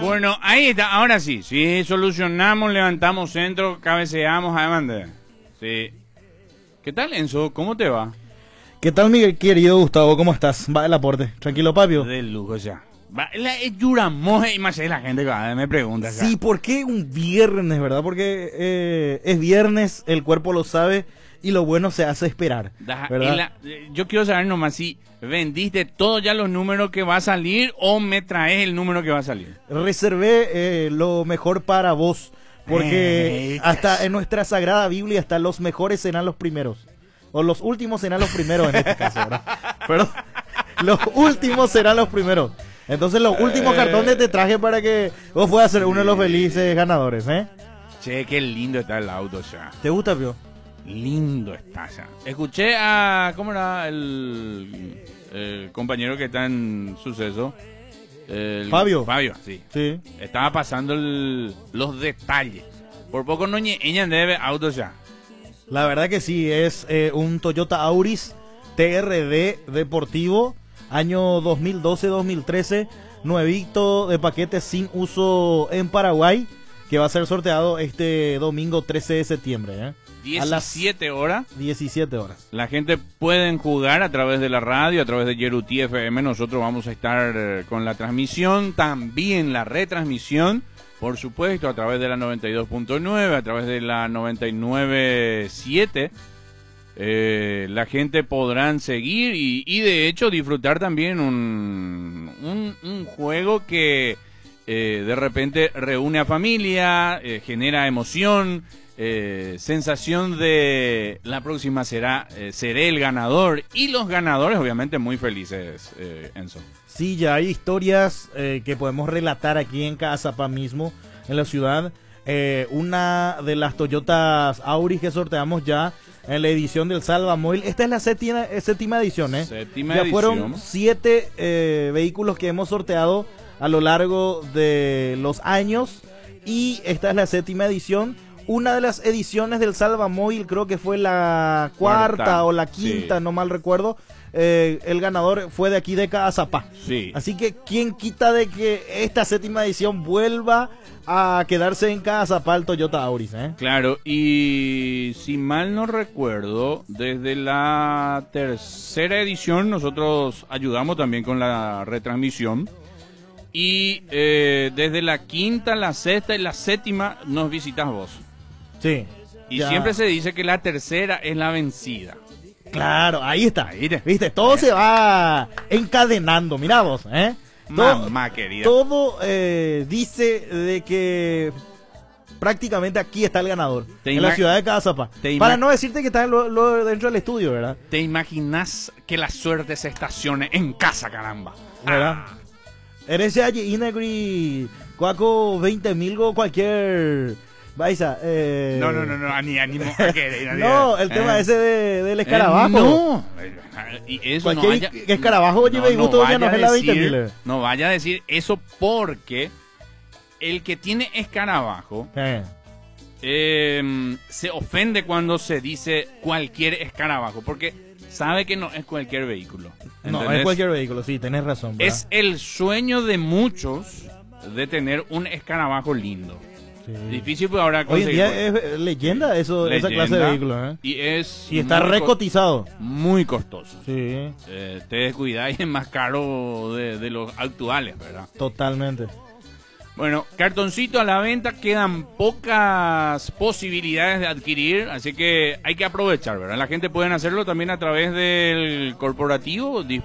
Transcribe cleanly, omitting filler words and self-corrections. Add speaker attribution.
Speaker 1: Bueno, ahí está, ahora sí. Sí, solucionamos, levantamos centro, cabeceamos, además. Sí. ¿Qué tal, Enzo? ¿Cómo te va?
Speaker 2: ¿Qué tal, mi querido Gustavo? ¿Cómo estás? Va el aporte. Tranquilo, papio.
Speaker 1: De lujo, ya. Yuramoje y más la gente cada vez me pregunta.
Speaker 2: Sí, ¿por qué un viernes, verdad? Porque es viernes, el cuerpo lo sabe y lo bueno se hace esperar, ¿verdad?
Speaker 1: Yo quiero saber nomás si vendiste todos ya los números que va a salir o me traes el número que va a salir.
Speaker 2: Reservé lo mejor para vos, porque hasta en nuestra sagrada Biblia hasta los mejores serán los primeros. O los últimos serán los primeros en este caso, ¿verdad? Pero los últimos serán los primeros. Entonces los últimos cartones te traje para que vos puedas ser uno de los felices ganadores, ¿eh?
Speaker 1: Che, qué lindo está el auto ya.
Speaker 2: ¿Te gusta, Pio?
Speaker 1: Lindo está ya. Escuché a... ¿Cómo era el compañero que está en Suceso?
Speaker 2: Fabio.
Speaker 1: Fabio, sí.
Speaker 2: Sí.
Speaker 1: Estaba pasando los detalles. Por poco no ella debe auto ya.
Speaker 2: La verdad que sí, es un Toyota Auris TRD deportivo, año 2012-2013, nuevito de paquete sin uso en Paraguay, que va a ser sorteado este domingo 13 de septiembre.
Speaker 1: 17 horas.
Speaker 2: 17 horas.
Speaker 1: La gente puede jugar a través de la radio, a través de Yeruti FM. Nosotros vamos a estar con la transmisión, también la retransmisión. Por supuesto, a través de la 92.9, a través de la 99.7, la gente podrán seguir y de hecho disfrutar también un juego que de repente reúne a familia, genera emoción, sensación de la próxima seré el ganador y los ganadores obviamente muy felices, Enzo.
Speaker 2: Sí, ya hay historias que podemos relatar aquí en Caazapá mismo, en la ciudad. Una de las Toyotas Auris que sorteamos ya en la edición del Salvamóvil. Esta es la séptima edición,
Speaker 1: Séptima
Speaker 2: ya
Speaker 1: edición.
Speaker 2: fueron 7 vehículos que hemos sorteado a lo largo de los años. Y esta es la séptima edición. Una de las ediciones del Salvamóvil, creo que fue la cuarta o la quinta, sí. No mal recuerdo. El ganador fue de aquí de Caazapá.
Speaker 1: Sí.
Speaker 2: Así que quién quita de que esta séptima edición vuelva a quedarse en Caazapá el Toyota Auris, ¿eh?
Speaker 1: Claro, y si mal no recuerdo, desde la tercera edición nosotros ayudamos también con la retransmisión. Y desde la quinta, la sexta y la séptima nos visitas vos.
Speaker 2: Sí.
Speaker 1: Y siempre se dice que la tercera es la vencida.
Speaker 2: Claro, ahí está. ¿Viste? Todo se va encadenando. Mirá vos, ¿eh?
Speaker 1: Mamá querida.
Speaker 2: Todo dice de que prácticamente aquí está el ganador. En la ciudad de Caazapá. Para no decirte que está dentro del estudio, ¿verdad?
Speaker 1: ¿Te imaginas que la suerte se estacione en casa, caramba?
Speaker 2: ¿Verdad? Eres ya Inegri, Cuaco 20.000 cualquier... Baisa,
Speaker 1: No, ni
Speaker 2: no, el tema ese del escarabajo.
Speaker 1: No, y eso
Speaker 2: cualquier escarabajo lleve gusto ya no es la 20.000.
Speaker 1: No vaya a decir eso porque el que tiene escarabajo se ofende cuando se dice cualquier escarabajo, porque sabe que no es cualquier vehículo. ¿Entendés?
Speaker 2: No, es cualquier vehículo, sí, tenés razón, ¿verdad?
Speaker 1: Es el sueño de muchos de tener un escarabajo lindo. Sí. Difícil pues ahora conseguir.
Speaker 2: Hoy en día es leyenda esa clase de vehículo, ¿eh?
Speaker 1: Y
Speaker 2: está recotizado.
Speaker 1: Muy costoso.
Speaker 2: Sí.
Speaker 1: Te descuidas y es más caro de los actuales, ¿verdad?
Speaker 2: Totalmente.
Speaker 1: Bueno, cartoncito a la venta, quedan pocas posibilidades de adquirir, así que hay que aprovechar, ¿verdad? La gente puede hacerlo también a través del corporativo.